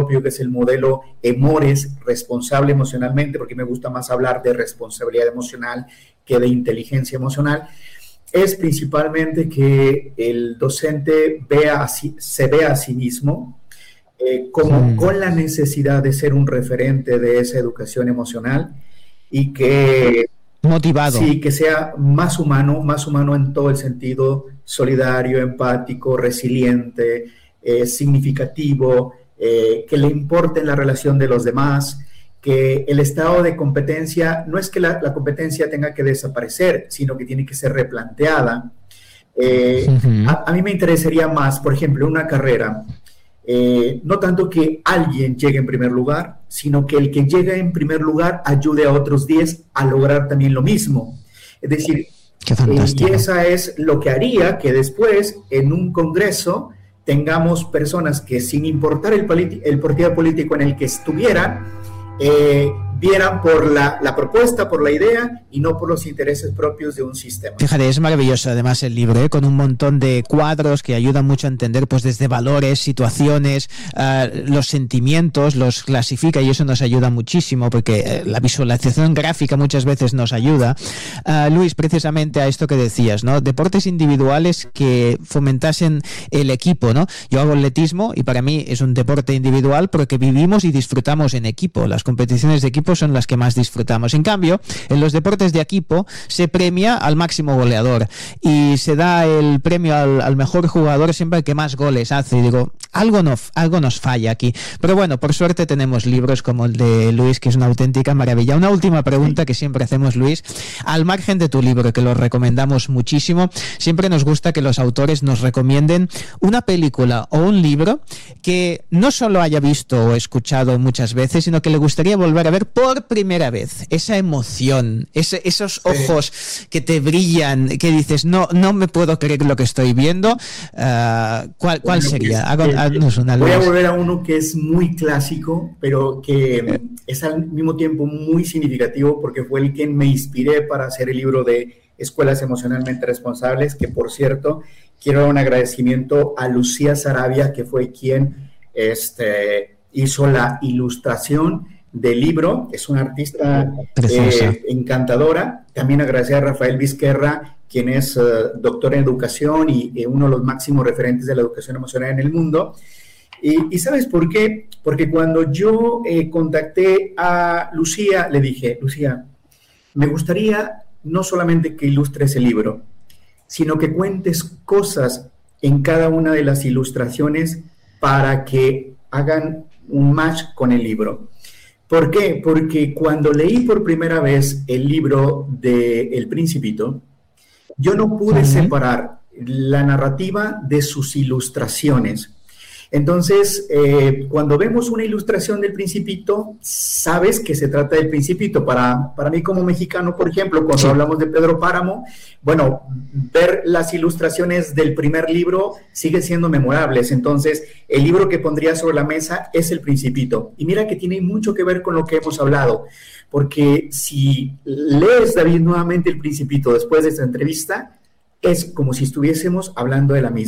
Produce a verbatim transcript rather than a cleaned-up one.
propio, que es el modelo EMORES, responsable emocionalmente, porque me gusta más hablar de responsabilidad emocional que de inteligencia emocional, es principalmente que el docente vea así, se vea a sí mismo eh, como mm. con la necesidad de ser un referente de esa educación emocional y que motivado. Sí, que sea más humano, más humano en todo el sentido, solidario, empático, resiliente, eh, significativo, eh, que le importe la relación de los demás, que el estado de competencia, no es que la, la competencia tenga que desaparecer, sino que tiene que ser replanteada. Eh, uh-huh. a, a mí me interesaría más, por ejemplo, una carrera, Eh, no tanto que alguien llegue en primer lugar, sino que el que llega en primer lugar ayude a otros diez a lograr también lo mismo. Es decir, eh, y esa es lo que haría que después en un congreso tengamos personas que sin importar el, politi- el partido político en el que estuvieran, eh, vieran por la, la propuesta, por la idea y no por los intereses propios de un sistema. Fíjate, es maravilloso además el libro, ¿eh? Con un montón de cuadros que ayudan mucho a entender pues desde valores, situaciones, uh, los sentimientos, los clasifica y eso nos ayuda muchísimo porque eh, la visualización gráfica muchas veces nos ayuda. Uh, Luis, precisamente a esto que decías, ¿no? Deportes individuales que fomentasen el equipo, ¿no? Yo hago atletismo y para mí es un deporte individual porque vivimos y disfrutamos en equipo. Las competiciones de equipo son las que más disfrutamos. En cambio, en los deportes de equipo se premia al máximo goleador y se da el premio al, al mejor jugador siempre que más goles hace. Y digo, algo, no, algo nos falla aquí. Pero bueno, por suerte tenemos libros como el de Luis, que es una auténtica maravilla. Una última pregunta que siempre hacemos, Luis. Al margen de tu libro, que lo recomendamos muchísimo, siempre nos gusta que los autores nos recomienden una película o un libro que no solo haya visto o escuchado muchas veces, sino que le gustaría volver a ver por primera vez. Esa emoción, ese, esos ojos sí. que te brillan, que dices, no, no me puedo creer lo que estoy viendo. Uh, ¿Cuál, cuál sería? Hago, eh, haznos una voy luz. a volver a uno que es muy clásico, pero que eh. es al mismo tiempo muy significativo porque fue el que me inspiré para hacer el libro de Escuelas Emocionalmente Responsables, que por cierto, quiero dar un agradecimiento a Lucía Sarabia, que fue quien este, hizo la ilustración del libro. Es una artista eh, encantadora. También agradecer a Rafael Vizquerra, quien es uh, doctor en educación y eh, uno de los máximos referentes de la educación emocional en el mundo. Y, y ¿sabes por qué? Porque cuando yo eh, contacté a Lucía, le dije, Lucía, me gustaría no solamente que ilustres el libro, sino que cuentes cosas en cada una de las ilustraciones para que hagan un match con el libro. ¿Por qué? Porque cuando leí por primera vez el libro de El Principito, yo no pude uh-huh. separar la narrativa de sus ilustraciones. Entonces, eh, cuando vemos una ilustración del Principito, sabes que se trata del Principito. Para, para mí como mexicano, por ejemplo, cuando sí. hablamos de Pedro Páramo, bueno, ver las ilustraciones del primer libro sigue siendo memorables. Entonces, el libro que pondría sobre la mesa es El Principito. Y mira que tiene mucho que ver con lo que hemos hablado, porque si lees, David, nuevamente El Principito después de esta entrevista, es como si estuviésemos hablando de la misma.